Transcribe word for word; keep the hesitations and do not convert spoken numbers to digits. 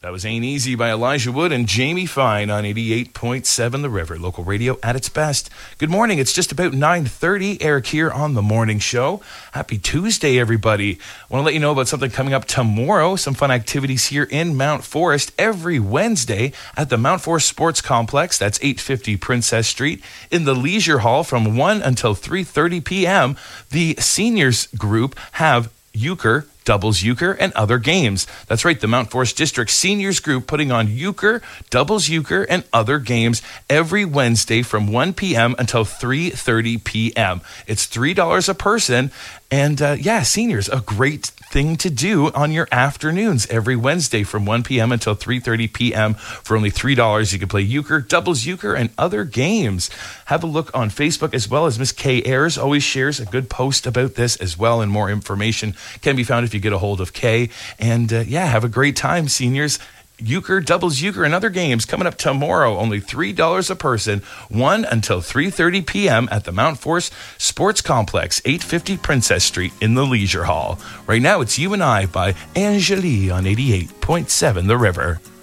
That was Ain't Easy by Elijah Wood and Jamie Fine on eighty-eight point seven The River, local radio at its best. Good morning. It's just about nine thirty. Eric here on The Morning Show. Happy Tuesday, everybody. I want to let you know about something coming up tomorrow. Some fun activities here in Mount Forest every Wednesday at the Mount Forest Sports Complex. That's eight fifty Princess Street in the Leisure Hall from one until three thirty p.m. The seniors group have euchre, doubles euchre, and other games. That's right, the Mount Forest District Seniors Group putting on euchre, doubles euchre, and other games every Wednesday from one p.m. until three thirty p.m. It's three dollars a person, and uh, yeah, seniors, a great thing to do on your afternoons every Wednesday from one p.m. until three thirty p.m. For only three dollars, you can play euchre, doubles euchre, and other games. Have a look on Facebook, as well as Miss Kay Ayers always shares a good post about this as well, and more information can be found if you get a hold of Kay. And uh, yeah, have a great time, seniors. Euchre, doubles euchre, and other games coming up tomorrow. Only three dollars a person, one until three thirty p.m. at the Mount Forest Sports Complex, eight fifty Princess Street in the Leisure Hall. Right now, it's You and I by Angélie on eighty-eight point seven The River.